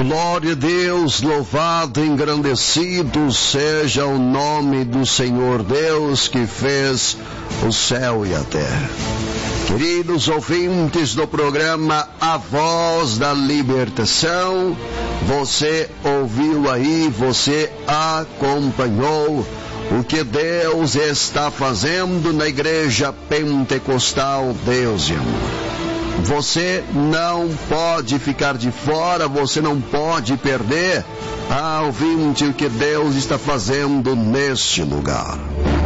Glória a Deus, louvado e engrandecido seja o nome do Senhor Deus que fez o céu e a terra. Queridos ouvintes do programa A Voz da Libertação, você ouviu aí, você acompanhou o que Deus está fazendo na Igreja Pentecostal Deus e Amor. Você não pode ficar de fora, você não pode perder, ouvinte, o que Deus está fazendo neste lugar.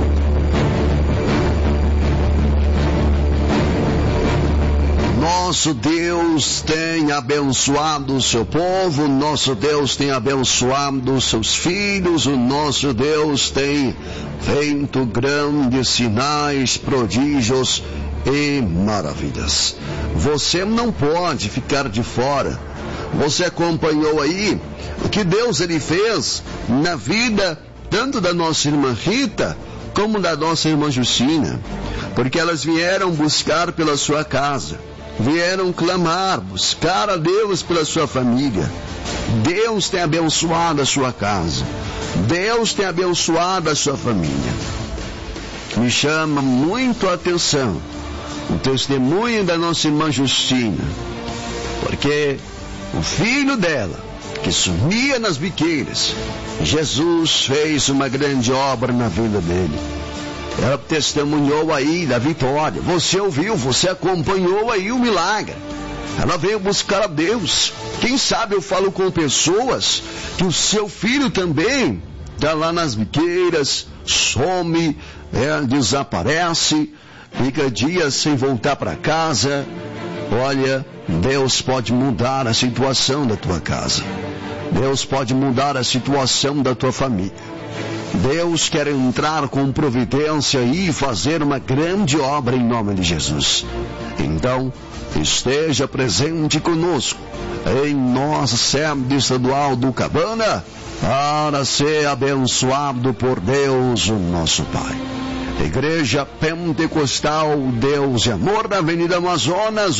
Nosso Deus tem abençoado o seu povo, nosso Deus tem abençoado os seus filhos, o nosso Deus tem feito grandes sinais, prodígios e maravilhas. Você não pode ficar de fora. Você acompanhou aí o que Deus ele fez na vida tanto da nossa irmã Rita como da nossa irmã Justina, porque elas vieram buscar pela sua casa, vieram clamar, buscar a Deus pela sua família. Deus tem abençoado a sua casa, Deus tem abençoado a sua família. Me chama muito a atenção o testemunho da nossa irmã Justina, porque o filho dela, que sumia nas biqueiras, Jesus fez uma grande obra na vida dele. Ela testemunhou aí da vitória. Você ouviu, você acompanhou aí o milagre. Ela veio buscar a Deus. Quem sabe eu falo com pessoas que o seu filho também está lá nas biqueiras, some, desaparece, fica dias sem voltar para casa. Olha, Deus pode mudar a situação da tua casa. Deus pode mudar a situação da tua família. Deus quer entrar com providência e fazer uma grande obra em nome de Jesus. Então, esteja presente conosco em nossa sede estadual do Cabana para ser abençoado por Deus, o nosso Pai. Igreja Pentecostal Deus e Amor, na Avenida Amazonas,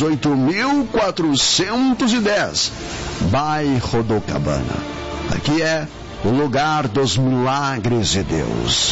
8.410, bairro do Cabana. Aqui é o lugar dos milagres de Deus.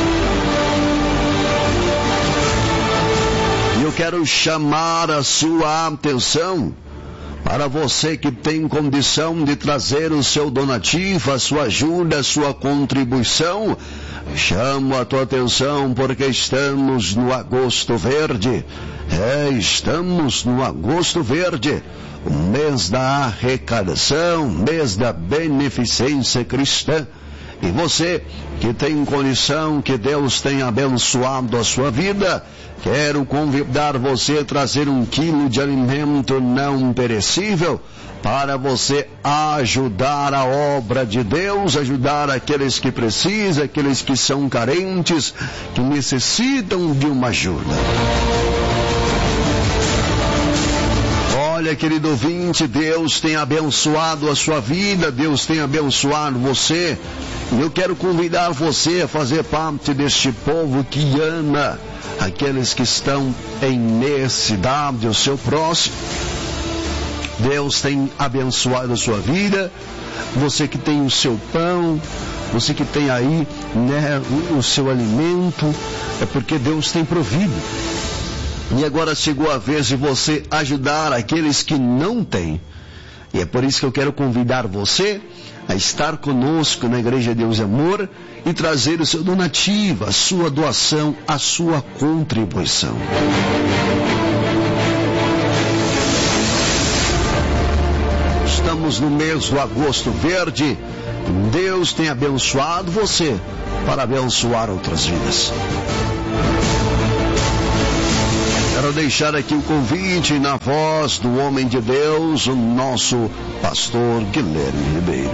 E eu quero chamar a sua atenção para você que tem condição de trazer o seu donativo, a sua ajuda, a sua contribuição. Chamo a tua atenção porque estamos no Agosto Verde. Estamos no Agosto Verde, o mês da arrecadação, mês da beneficência cristã. E você que tem condição, que Deus tenha abençoado a sua vida, quero convidar você a trazer 1 quilo de alimento não perecível para você ajudar a obra de Deus, ajudar aqueles que precisam, aqueles que são carentes, que necessitam de uma ajuda. Olha, querido ouvinte, Deus tem abençoado a sua vida, Deus tem abençoado você. E eu quero convidar você a fazer parte deste povo que ama aqueles que estão em necessidade, o seu próximo. Deus tem abençoado a sua vida. Você que tem o seu pão, você que tem aí, o seu alimento, é porque Deus tem provido. E agora chegou a vez de você ajudar aqueles que não têm. E é por isso que eu quero convidar você a estar conosco na Igreja Deus e Amor e trazer o seu donativo, a sua doação, a sua contribuição. Estamos no mês do Agosto Verde. Deus tem abençoado você para abençoar outras vidas. Quero deixar aqui o convite na voz do homem de Deus, o nosso pastor Guilherme Ribeiro.